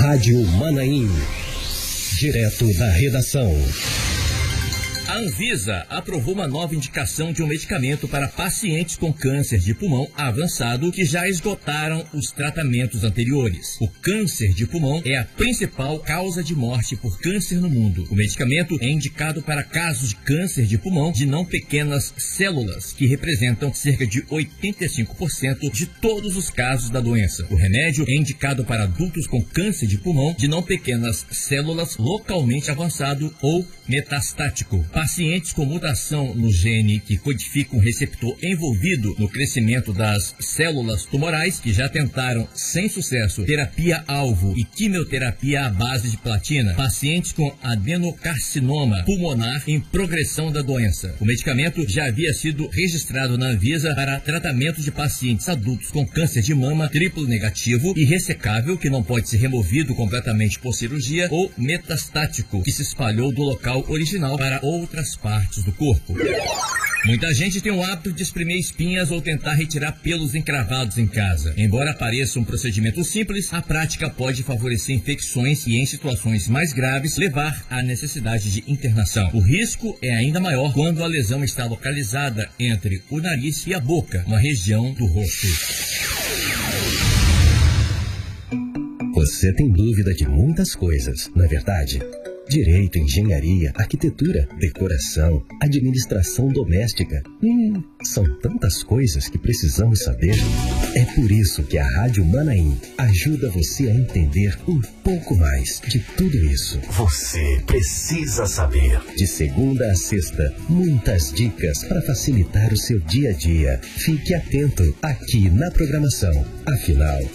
Rádio Manaim. Direto da redação. A Anvisa aprovou uma nova indicação de um medicamento para pacientes com câncer de pulmão avançado que já esgotaram os tratamentos anteriores. O câncer de pulmão é a principal causa de morte por câncer no mundo. O medicamento é indicado para casos de câncer de pulmão de não pequenas células, que representam cerca de 85% de todos os casos da doença. O remédio é indicado para adultos com câncer de pulmão de não pequenas células localmente avançado ou metastático. Pacientes com mutação no gene que codifica um receptor envolvido no crescimento das células tumorais que já tentaram sem sucesso terapia-alvo e quimioterapia à base de platina. Pacientes com adenocarcinoma pulmonar em progressão da doença. O medicamento já havia sido registrado na Anvisa para tratamento de pacientes adultos com câncer de mama triplo negativo e ressecável que não pode ser removido completamente por cirurgia ou metastático que se espalhou do local original para outras partes do corpo. Muita gente tem o hábito de espremer espinhas ou tentar retirar pelos encravados em casa. Embora pareça um procedimento simples, a prática pode favorecer infecções e, em situações mais graves, levar à necessidade de internação. O risco é ainda maior quando a lesão está localizada entre o nariz e a boca, uma região do rosto. Você tem dúvida de muitas coisas, não é verdade? Direito, engenharia, arquitetura, decoração, administração doméstica. São tantas coisas que precisamos saber. É por isso que a Rádio Manaim ajuda você a entender um pouco mais de tudo isso. Você precisa saber. De segunda a sexta, muitas dicas para facilitar o seu dia a dia. Fique atento aqui na programação. Afinal,